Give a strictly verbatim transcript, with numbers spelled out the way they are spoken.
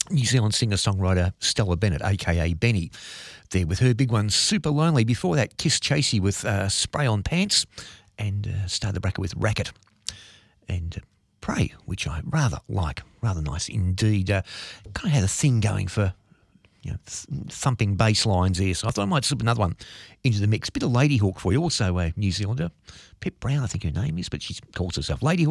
New Zealand singer-songwriter Stella Bennett, a k a. Benny, there with her big one, Super Lonely. Before that, Kiss Chasey with uh, Spray on Pants, and uh, started the bracket with Racket and uh, Pray, which I rather like, rather nice indeed. Uh, kind of had a thing going for, you know, th- thumping bass lines there, so I thought I might slip another one into the mix. Bit of Ladyhawke for you, also a New Zealander. Pip Brown, I think her name is, but she calls herself Ladyhawke.